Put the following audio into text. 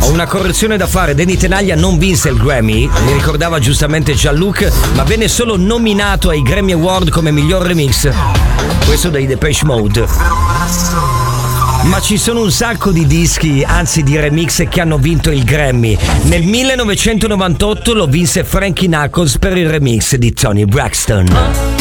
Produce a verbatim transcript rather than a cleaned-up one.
Ho una correzione da fare, Danny Tenaglia non vinse il Grammy, mi ricordava giustamente Gianluc, ma venne solo nominato ai Grammy Award come miglior remix. Questo dai Depeche Mode. Ma ci sono un sacco di dischi, anzi di remix, che hanno vinto il Grammy. Nel millenovecentonovantotto lo vinse Frankie Knuckles per il remix di Toni Braxton.